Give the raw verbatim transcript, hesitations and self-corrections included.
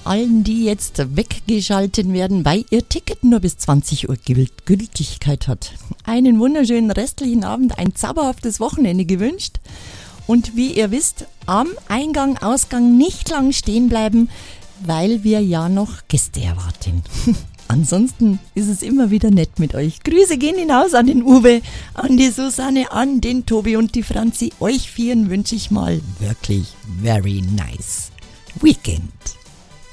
allen, die jetzt weggeschalten werden, weil ihr Ticket nur bis zwanzig Uhr Gültigkeit hat. Einen wunderschönen restlichen Abend, ein zauberhaftes Wochenende gewünscht. Und wie ihr wisst, am Eingang, Ausgang nicht lang stehen bleiben, weil wir ja noch Gäste erwarten. Ansonsten ist es immer wieder nett mit euch. Grüße gehen hinaus an den Uwe, an die Susanne, an den Tobi und die Franzi. Euch vieren wünsche ich mal wirklich very nice weekend.